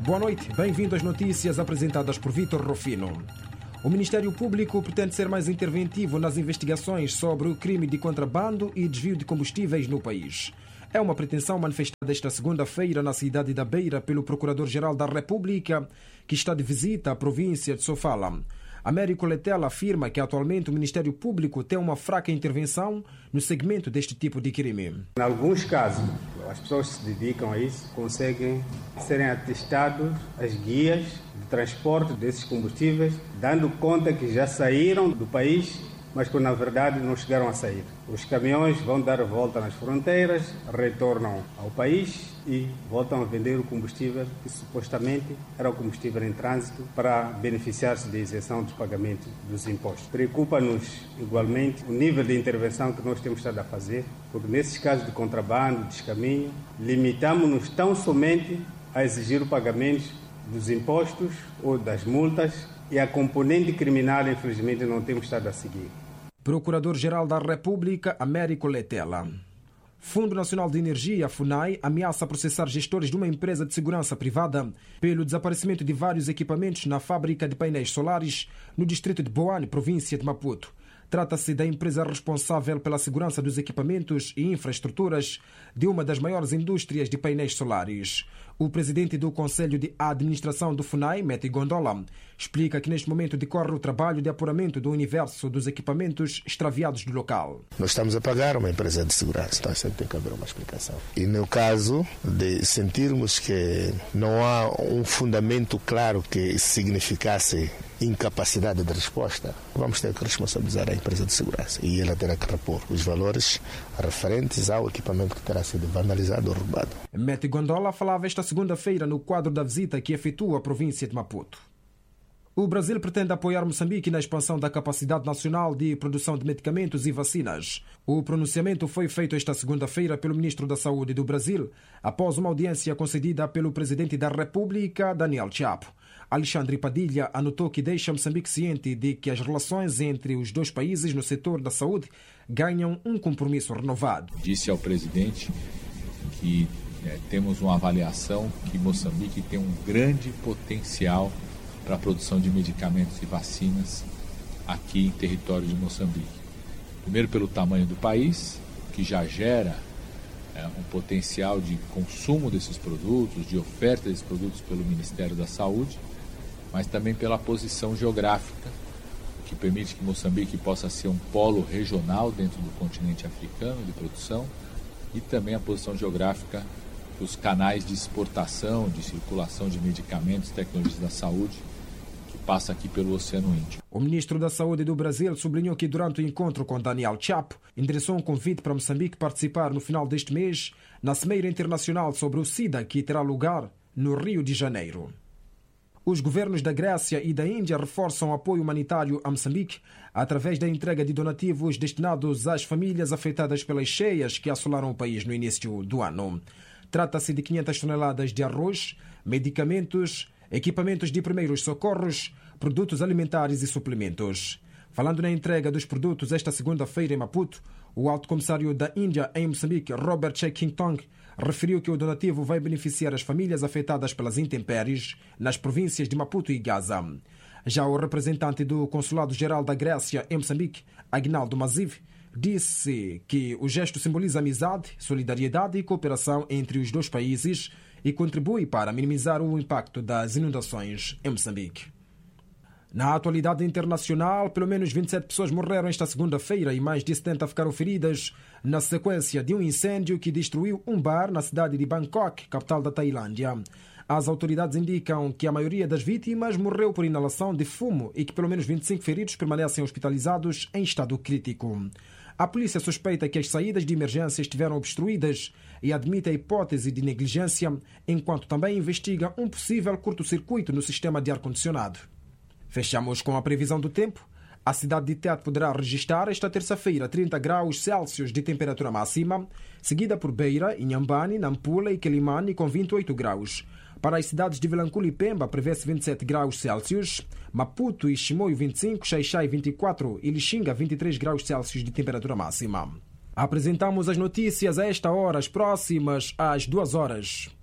Boa noite, bem-vindo às notícias apresentadas por Vítor Rufino. O Ministério Público pretende ser mais interventivo nas investigações sobre o crime de contrabando e desvio de combustíveis no país. É uma pretensão manifestada esta segunda-feira na cidade da Beira pelo Procurador-Geral da República, que está de visita à província de Sofala. Américo Letela afirma que atualmente o Ministério Público tem uma fraca intervenção no segmento deste tipo de crime. Em alguns casos, as pessoas que se dedicam a isso conseguem serem atestados as guias de transporte desses combustíveis, dando conta que já saíram do país, mas que na verdade não chegaram a sair. Os caminhões vão dar a volta nas fronteiras, retornam ao país e voltam a vender o combustível que supostamente era o combustível em trânsito para beneficiar-se da isenção dos pagamentos dos impostos. Preocupa-nos igualmente o nível de intervenção que nós temos estado a fazer, porque nesses casos de contrabando, descaminho, limitamos-nos tão somente a exigir o pagamento dos impostos ou das multas e a componente criminal, infelizmente, não temos estado a seguir. Procurador-Geral da República, Américo Letela. Fundo Nacional de Energia, FUNAI, ameaça processar gestores de uma empresa de segurança privada pelo desaparecimento de vários equipamentos na fábrica de painéis solares no distrito de Boane, província de Maputo. Trata-se da empresa responsável pela segurança dos equipamentos e infraestruturas de uma das maiores indústrias de painéis solares. O presidente do Conselho de Administração do FUNAI, Meti Gondola, explica que neste momento decorre o trabalho de apuramento do universo dos equipamentos extraviados do local. Nós estamos a pagar uma empresa de segurança, então sempre tem que haver uma explicação. E no caso de sentirmos que não há um fundamento claro que significasse incapacidade de resposta, vamos ter que responsabilizar a empresa de segurança e ela terá que repor os valores referentes ao equipamento que terá sido vandalizado ou roubado. Meti Gondola falava esta segunda-feira no quadro da visita que efetua a província de Maputo. O Brasil pretende apoiar Moçambique na expansão da capacidade nacional de produção de medicamentos e vacinas. O pronunciamento foi feito esta segunda-feira pelo ministro da Saúde do Brasil, após uma audiência concedida pelo presidente da República, Daniel Chapo. Alexandre Padilha anotou que deixa Moçambique ciente de que as relações entre os dois países no setor da saúde ganham um compromisso renovado. Disse ao presidente que temos uma avaliação que Moçambique tem um grande potencial para a produção de medicamentos e vacinas aqui em território de Moçambique. Primeiro pelo tamanho do país, que já gera um potencial de consumo desses produtos, de oferta desses produtos pelo Ministério da Saúde, mas também pela posição geográfica, que permite que Moçambique possa ser um polo regional dentro do continente africano de produção, e também a posição geográfica dos canais de exportação, de circulação de medicamentos e tecnologias da saúde, que passa aqui pelo Oceano Índico. O ministro da Saúde do Brasil sublinhou que durante o encontro com Daniel Chapo, endereçou um convite para Moçambique participar no final deste mês na Cimeira Internacional sobre o SIDA, que terá lugar no Rio de Janeiro. Os governos da Grécia e da Índia reforçam o apoio humanitário a Moçambique através da entrega de donativos destinados às famílias afetadas pelas cheias que assolaram o país no início do ano. Trata-se de 500 toneladas de arroz, medicamentos, equipamentos de primeiros socorros, produtos alimentares e suplementos. Falando na entrega dos produtos esta segunda-feira em Maputo, o alto comissário da Índia em Moçambique, Robert Chekingtong, referiu que o donativo vai beneficiar as famílias afetadas pelas intempéries nas províncias de Maputo e Gaza. Já o representante do Consulado-Geral da Grécia em Moçambique, Agnaldo Maziv, disse que o gesto simboliza amizade, solidariedade e cooperação entre os dois países e contribui para minimizar o impacto das inundações em Moçambique. Na atualidade internacional, pelo menos 27 pessoas morreram esta segunda-feira e mais de 70 ficaram feridas na sequência de um incêndio que destruiu um bar na cidade de Bangkok, capital da Tailândia. As autoridades indicam que a maioria das vítimas morreu por inalação de fumo e que pelo menos 25 feridos permanecem hospitalizados em estado crítico. A polícia suspeita que as saídas de emergência estiveram obstruídas e admite a hipótese de negligência, enquanto também investiga um possível curto-circuito no sistema de ar-condicionado. Fechamos com a previsão do tempo. A cidade de Tete poderá registrar esta terça-feira 30 graus Celsius de temperatura máxima, seguida por Beira, Inhambane, Nampula e Quelimane com 28 graus. Para as cidades de Vilanculo e Pemba prevê-se 27 graus Celsius, Maputo e Chimoio 25, Xai-Xai 24 e Lixinga 23 graus Celsius de temperatura máxima. Apresentamos as notícias a esta hora, as próximas às 2 horas.